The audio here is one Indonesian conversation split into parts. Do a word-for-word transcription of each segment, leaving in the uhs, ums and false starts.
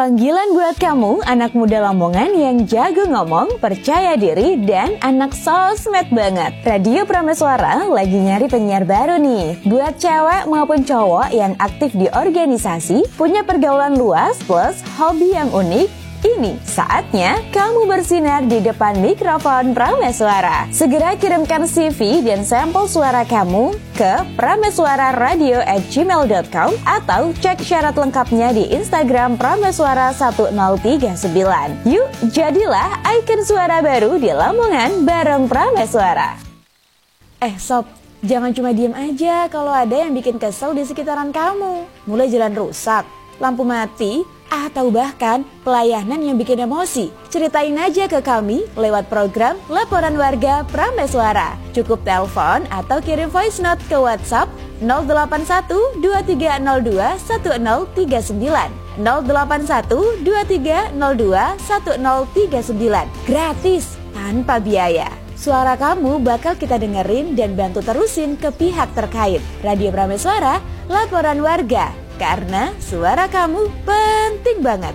Panggilan buat kamu, anak muda Lamongan yang jago ngomong, percaya diri, dan anak sosmed banget. Radio Prameswara lagi nyari penyiar baru nih. Buat cewek maupun cowok yang aktif di organisasi, punya pergaulan luas plus hobi yang unik, ini saatnya kamu bersinar di depan mikrofon Prameswara. Segera kirimkan C V dan sampel suara kamu ke prameswararadio at gmail dot com atau cek syarat lengkapnya di Instagram Prameswara satu nol tiga sembilan. Yuk, jadilah ikon suara baru di Lamongan bareng Prameswara. Eh sob, jangan cuma diem aja kalau ada yang bikin kesel di sekitaran kamu. Mulai jalan rusak, lampu mati, atau bahkan pelayanan yang bikin emosi. Ceritain aja ke kami lewat program Laporan Warga Prameswara. Cukup telepon atau kirim voice note ke WhatsApp nol delapan satu dua tiga nol dua satu nol tiga sembilan nol delapan satu dua tiga nol dua satu nol tiga sembilan. Gratis, tanpa biaya. Suara kamu bakal kita dengerin dan bantu terusin ke pihak terkait. Radio Prameswara, Laporan Warga. Karena suara kamu penting banget.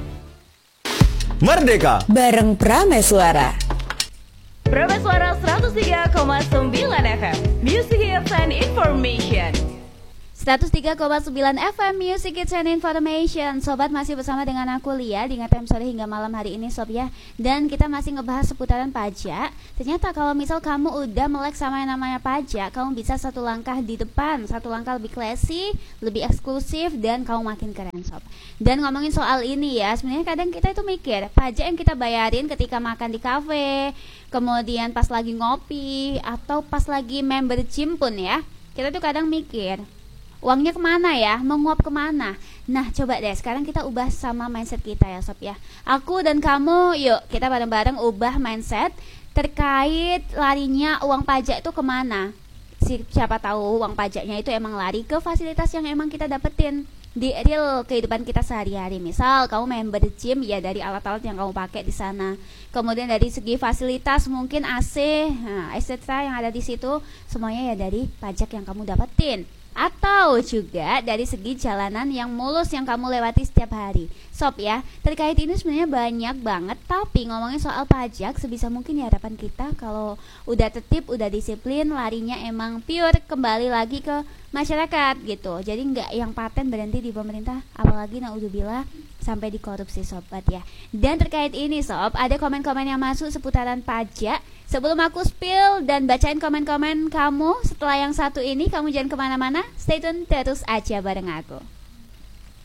Merdeka bareng Prameswara. Prameswara seratus tiga koma sembilan F M, Music Hits and Information. seratus tiga koma sembilan F M Music Hits and Information. Sobat, masih bersama dengan aku Lia di Ngetem Sore hingga malam hari ini sob ya. Dan kita masih ngebahas seputaran pajak. Ternyata kalau misal kamu udah melek sama yang namanya pajak, kamu bisa satu langkah di depan, satu langkah lebih classy, lebih eksklusif, dan kamu makin keren sob. Dan ngomongin soal ini ya, sebenarnya kadang kita itu mikir pajak yang kita bayarin ketika makan di kafe, kemudian pas lagi ngopi, atau pas lagi member gym pun ya, kita tuh kadang mikir uangnya kemana ya, menguap kemana. Nah coba deh sekarang kita ubah sama mindset kita ya sob ya. Aku dan kamu, yuk kita bareng-bareng ubah mindset terkait larinya uang pajak itu kemana. Siapa tahu uang pajaknya itu emang lari ke fasilitas yang emang kita dapetin di real kehidupan kita sehari-hari. Misal kamu member gym ya, dari alat-alat yang kamu pakai di sana. Kemudian dari segi fasilitas mungkin A C, nah, et cetera yang ada di situ, semuanya ya dari pajak yang kamu dapetin. Atau juga dari segi jalanan yang mulus yang kamu lewati setiap hari. Sob ya, terkait ini sebenarnya banyak banget. Tapi ngomongin soal pajak, sebisa mungkin ya harapan kita kalau udah tertib, udah disiplin, larinya emang pure kembali lagi ke masyarakat gitu. Jadi nggak yang paten berhenti di pemerintah, apalagi naudzubillah sampai dikorupsi sobat ya. Dan terkait ini sob, ada komen-komen yang masuk seputaran pajak. Sebelum aku spill dan bacain komen-komen kamu setelah yang satu ini, kamu jangan kemana-mana, stay tune terus aja bareng aku.